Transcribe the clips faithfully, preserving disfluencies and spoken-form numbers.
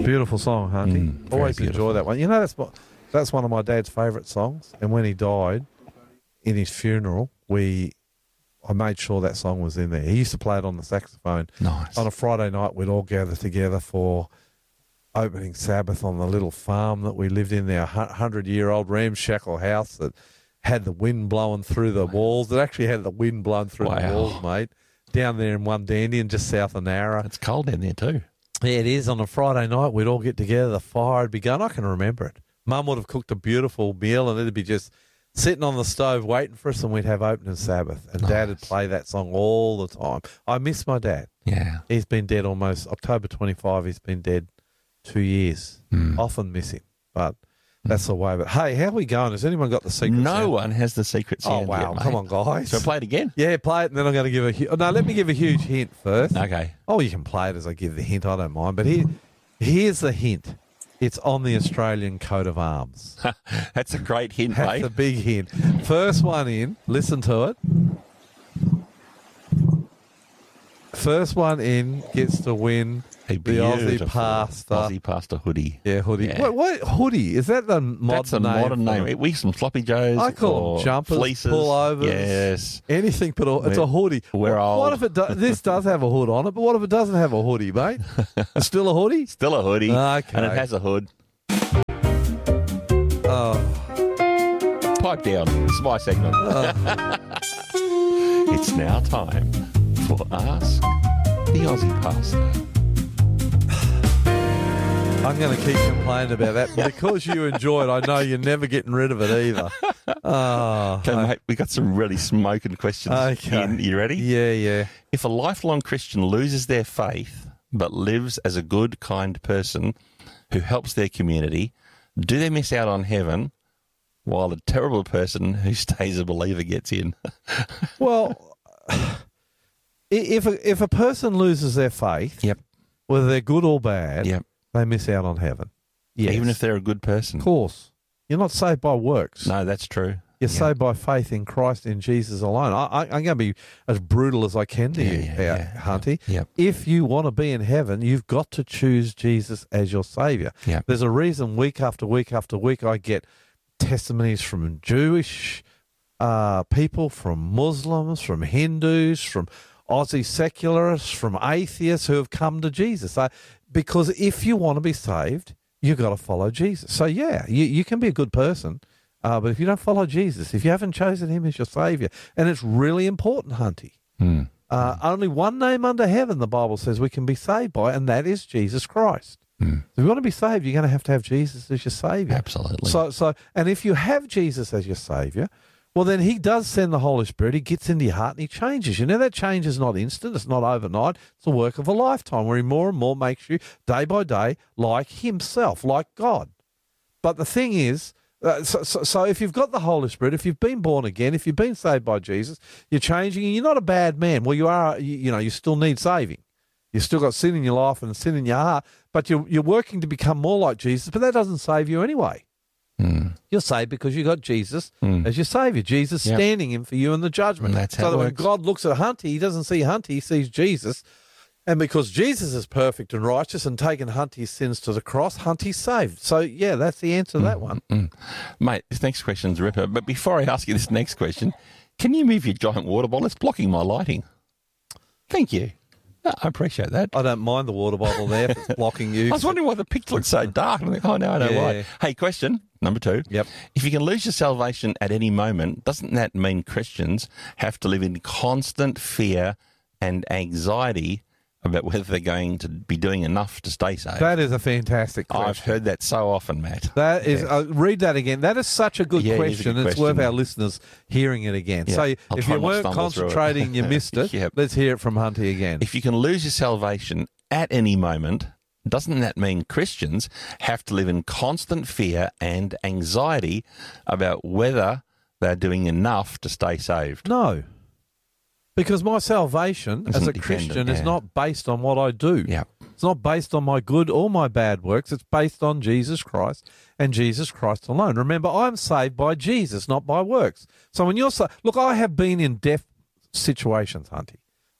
Beautiful song, Hunty. Mm, very Always beautiful. enjoy that one. You know, that's what, that's one of my dad's favourite songs. And when he died, in his funeral, we I made sure that song was in there. He used to play it on the saxophone. Nice. On a Friday night, we'd all gather together for opening Sabbath on the little farm that we lived in, our hundred-year-old ramshackle house that had the wind blowing through the walls. It actually had the wind blowing through Wow. the walls, mate. Down there in Wundandian, just south of Nowra. It's cold down there too. Yeah, it is. On a Friday night, we'd all get together. The fire had begun. I can remember it. Mum would have cooked a beautiful meal, and it'd be just sitting on the stove waiting for us, and we'd have opening Sabbath. And Nice. Dad would play that song all the time. I miss my dad. Yeah. He's been dead almost October twenty-fifth. He's been dead two years. Mm. Often miss him, but that's the way. But hey, how are we going? Has anyone got the secret? No sound? one has the secret Oh sound wow! yet, mate. Come on, guys. So play it again. Yeah, play it, and then I'm going to give a. hu- No, let me give a huge hint first. Okay. Oh, you can play it as I give the hint. I don't mind. But here, here's the hint. It's on the Australian coat of arms. That's a great hint, That's mate. a big hint. First one in. Listen to it. First one in gets to win A the Aussie beautiful pasta. Aussie pasta hoodie. Yeah, hoodie. Yeah. What, what hoodie? Is that the modern That's a name? modern for name. it? We some sloppy joes. I call or them jumpers, fleeces. pullovers. Yes. Anything but a, it's We're- a hoodie. we're what, what old. if it do, this does have a hood on it, but what if it doesn't have a hoodie, mate? It's still a hoodie? Still a hoodie. Okay. And it has a hood. Oh, Pipe down. It's my segment. It's now time for Ask the Aussie Pastor. I'm going to keep complaining about that. But because you enjoy it, I know you're never getting rid of it either. Oh, Okay, mate, we got some really smoking questions. Okay. in. You ready? yeah, yeah. If a lifelong Christian loses their faith but lives as a good, kind person who helps their community, do they miss out on heaven while a terrible person who stays a believer gets in? Well, i- if a, if a person loses their faith, Yep. whether they're good or bad, Yep. they miss out on heaven. Yes. Even if they're a good person. Of course. You're not saved by works. No, that's true. You're Yeah. saved by faith in Christ, in Jesus alone. I, I, I'm going to be as brutal as I can to Yeah, you, yeah, uh, yeah, Hunty. Yep. If you want to be in heaven, you've got to choose Jesus as your Saviour. Yep. There's a reason week after week after week I get testimonies from Jewish uh, people, from Muslims, from Hindus, from Aussie secularists, from atheists who have come to Jesus. Uh, because if you want to be saved, you've got to follow Jesus. So, yeah, you, you can be a good person, uh, but if you don't follow Jesus, if you haven't chosen him as your Saviour, and it's really important, Hunty, Hmm. uh, only one name under heaven, the Bible says, we can be saved by, and that is Jesus Christ. Hmm. If you want to be saved, you're going to have to have Jesus as your Saviour. Absolutely. So, so, and if you have Jesus as your Saviour, well, then he does send the Holy Spirit. He gets into your heart and he changes you. Now, that change is not instant. It's not overnight. It's a work of a lifetime where he more and more makes you day by day like himself, like God. But the thing is, uh, so, so, so if you've got the Holy Spirit, if you've been born again, if you've been saved by Jesus, you're changing and you're not a bad man. Well, you are, you, you know, you still need saving. You've still got sin in your life and sin in your heart, but you're, you're working to become more like Jesus, but that doesn't save you anyway. Hmm. You're saved because you got Jesus Hmm. as your Saviour. Jesus Yep. standing in for you in the judgment. And that's how so it that when works. God looks at Hunty, he doesn't see Hunty, he sees Jesus. And because Jesus is perfect and righteous and taken Hunty's sins to the cross, Hunty's saved. So, yeah, that's the answer to that one. Mm. Mate, this next question's a ripper. But before I ask you this next question, can you move your giant water bottle? It's blocking my lighting. Thank you. I appreciate that. I don't mind the water bottle there if it's blocking you. I was wondering why the picture looks so dark. I'm like, oh, no, I know Yeah. why. Hey, question number two. Yep. If you can lose your salvation at any moment, doesn't that mean Christians have to live in constant fear and anxiety about whether they're going to be doing enough to stay saved? That is a fantastic question. I've heard that so often, Matt. That is, Yes. uh, read that again. That is such a good Yeah, it is a question. good it's worth question. our listeners hearing it again. Yeah, So I'll if try you not to weren't stumble through it. concentrating, you missed it. Yep. Let's hear it from Hunty again. If you can lose your salvation at any moment, doesn't that mean Christians have to live in constant fear and anxiety about whether they're doing enough to stay saved? No. Because my salvation as Isn't a dependent, Christian is yeah. not based on what I do. Yeah. It's not based on my good or my bad works. It's based on Jesus Christ and Jesus Christ alone. Remember, I'm saved by Jesus, not by works. So when you're sa- look, I have been in death situations, Hunty.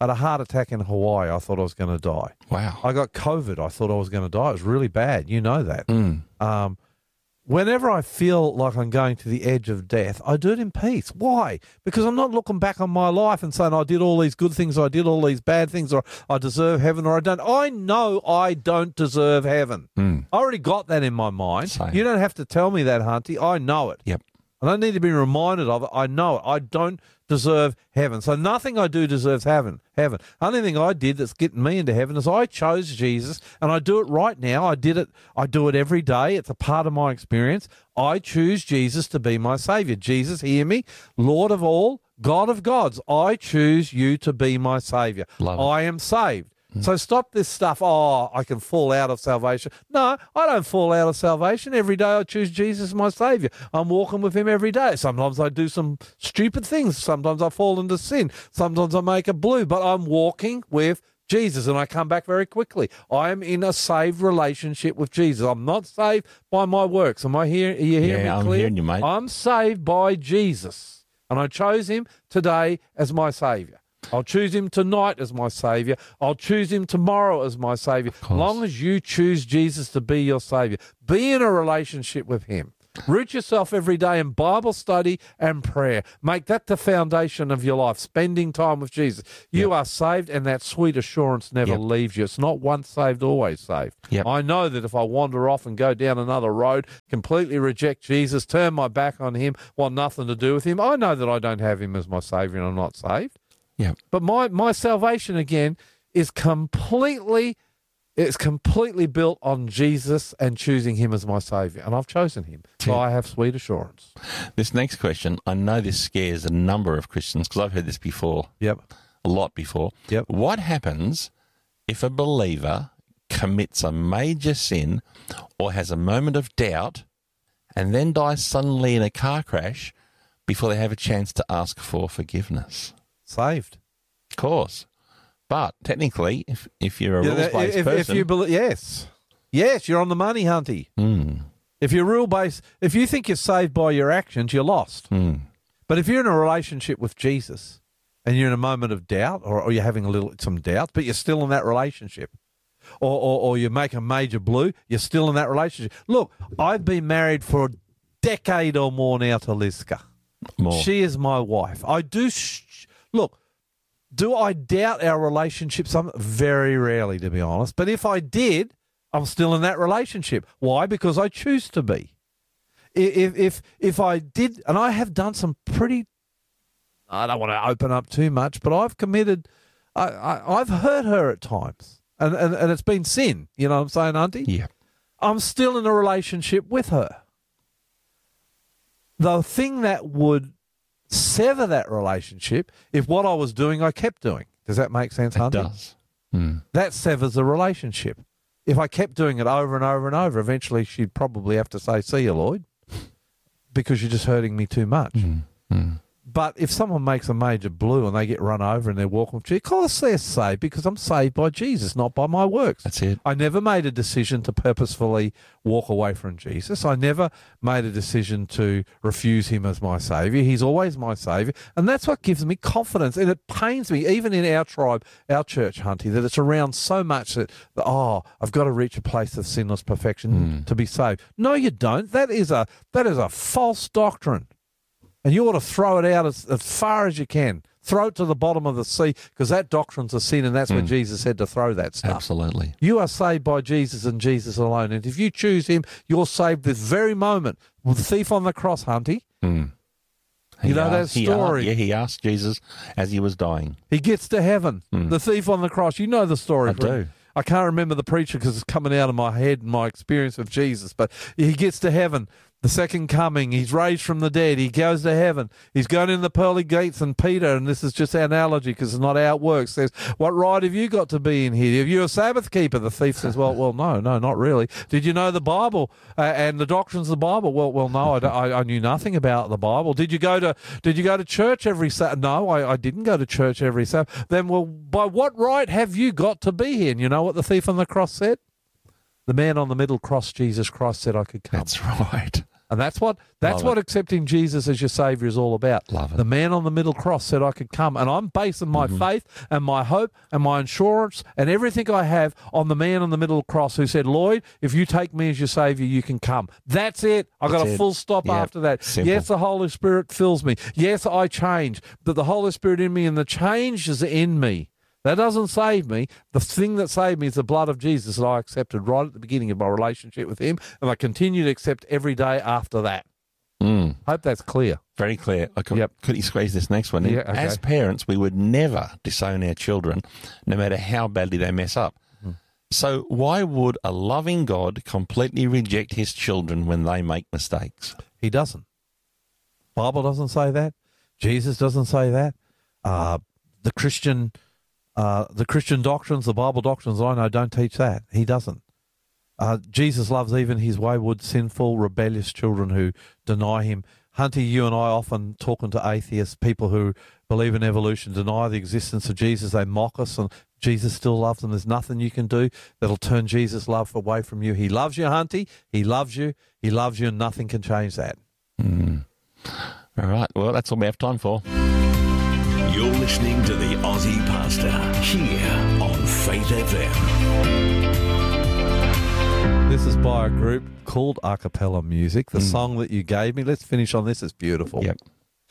I had a heart attack in Hawaii. I thought I was going to die. Wow. I got COVID. I thought I was going to die. It was really bad. You know that. Mm. Um, whenever I feel like I'm going to the edge of death, I do it in peace. Why? Because I'm not looking back on my life and saying I did all these good things, I did all these bad things, or I deserve heaven or I don't. I know I don't deserve heaven. Mm. I already got that in my mind. Same. You don't have to tell me that, Hunty. I know it. Yep. I don't need to be reminded of it. I know it. I don't deserve heaven. So nothing I do deserves heaven. Heaven. Only thing I did that's getting me into heaven is I chose Jesus, and I do it right now. I did it. I do it every day. It's a part of my experience. I choose Jesus to be my Savior. Jesus, hear me, Lord of all, God of gods. I choose you to be my Savior. Love it. I am saved. So stop this stuff, oh, I can fall out of salvation. No, I don't fall out of salvation. Every day I choose Jesus as my Saviour. I'm walking with him every day. Sometimes I do some stupid things. Sometimes I fall into sin. Sometimes I make a blue. But I'm walking with Jesus, and I come back very quickly. I am in a saved relationship with Jesus. I'm not saved by my works. Am I here? Are you hearing Yeah, me I'm clear? hearing you, mate. I'm saved by Jesus, and I chose him today as my Saviour. I'll choose him tonight as my Saviour. I'll choose him tomorrow as my Saviour. As long as you choose Jesus to be your Saviour, be in a relationship with him. Root yourself every day in Bible study and prayer. Make that the foundation of your life, spending time with Jesus. You Yep. are saved, and that sweet assurance never Yep. leaves you. It's not once saved, always saved. Yep. I know that if I wander off and go down another road, completely reject Jesus, turn my back on him, want nothing to do with him, I know that I don't have him as my Saviour and I'm not saved. Yeah. But my, my salvation, again, is completely, it's completely built on Jesus and choosing him as my Saviour. And I've chosen him. So Yeah. I have sweet assurance. This next question, I know this scares a number of Christians because I've heard this before, Yep. a lot before. Yep. What happens if a believer commits a major sin or has a moment of doubt and then dies suddenly in a car crash before they have a chance to ask for forgiveness? Saved. Of course. But technically, if, if you're a Yeah, that- rules-based if, person... if you believe, yes. Yes, you're on the money, Hunty. Mm, If you're rule-based, if you think you're saved by your actions, you're lost. mm, But if you're in a relationship with Jesus and you're in a moment of doubt, or, or you're having a little some doubt, but you're still in that relationship, or, or, or you make a major blue, you're still in that relationship. Look, I've been married for a decade or more now to Liska. more. She is my wife. I do, sh- look, do I doubt our relationship? Some very rarely, to be honest. But if I did, I'm still in that relationship. Why? Because I choose to be. If if if I did, and I have done some pretty, I don't want to open up too much, but I've committed, I, I I've hurt her at times, and, and and it's been sin. You know what I'm saying, Auntie? Yeah. I'm still in a relationship with her. The thing that would sever that relationship if what I was doing I kept doing. Does that make sense, It Hunter? does. Mm. That severs the relationship. If I kept doing it over and over and over, eventually she'd probably have to say, see you, Lloyd, because you're just hurting me too much. Mm. Mm. But if someone makes a major blue and they get run over and they're walking with Jesus, of course they're saved because I'm saved by Jesus, not by my works. That's it. I never made a decision to purposefully walk away from Jesus. I never made a decision to refuse him as my Saviour. He's always my Saviour. And that's what gives me confidence. And it pains me, even in our tribe, our church, Hunty, that it's around so much that, oh, I've got to reach a place of sinless perfection to be saved. No, you don't. That is a that is a false doctrine. And you ought to throw it out as, as far as you can. Throw it to the bottom of the sea because that doctrine's a sin, and that's where Jesus said to throw that stuff. Absolutely. You are saved by Jesus and Jesus alone. And if you choose him, you're saved this very moment. With the thief on the cross, Hunty, Mm. You know that asked- he story? asked- yeah, he asked Jesus as he was dying. he gets to heaven. The thief on the cross. You know the story. I do. I can't remember the preacher because it's coming out of my head and my experience of Jesus. But he gets to heaven. The second coming, he's raised from the dead. He goes to heaven. He's going in the pearly gates, and Peter, and this is just an analogy because it's not how it works, says, what right have you got to be in here? Are you a Sabbath keeper? The thief says, well, well, no, no, not really. Did you know the Bible uh, and the doctrines of the Bible? Well, well, no, I, don't- I, I knew nothing about the Bible. Did you go to Did you go to church every Sabbath? No, I, I didn't go to church every Sabbath. Then, well, by what right have you got to be here? And you know what the thief on the cross said? The man on the middle cross, Jesus Christ, said I could come. That's right. And that's what that's Love what it. accepting Jesus as your Saviour is all about. Love it. The man on the middle cross said I could come, and I'm basing my Mm-hmm. faith and my hope and my assurance and everything I have on the man on the middle cross who said, Lloyd, if you take me as your Saviour, you can come. That's it. I got That's a it. full stop Yep. after that. Simple. Yes, the Holy Spirit fills me. Yes, I change. But the Holy Spirit in me and the change is in me. That doesn't save me. The thing that saved me is the blood of Jesus that I accepted right at the beginning of my relationship with him, and I continue to accept every day after that. Mm. Hope that's clear. Very clear. I could, Yep. could you squeeze this next one in? Yeah, okay. As parents, we would never disown our children, no matter how badly they mess up. Mm. So why would a loving God completely reject his children when they make mistakes? He doesn't. Bible doesn't say that. Jesus doesn't say that. Uh, the Christian... Uh, the Christian doctrines, the Bible doctrines I know don't teach that. He doesn't. Uh, Jesus loves even his wayward, sinful, rebellious children who deny him. Hunty, you and I often talking to atheists, people who believe in evolution, deny the existence of Jesus. They mock us, and Jesus still loves them. There's nothing you can do that'll turn Jesus' love away from you. He loves you, Hunty. He loves you. He loves you, and nothing can change that. Mm. All right. Well, that's all we have time for. You're listening to the Aussie Pastor here on Faith F M. This is by a group called A Cappella Music. The Mm. song that you gave me, let's finish on this, it's beautiful. Yep.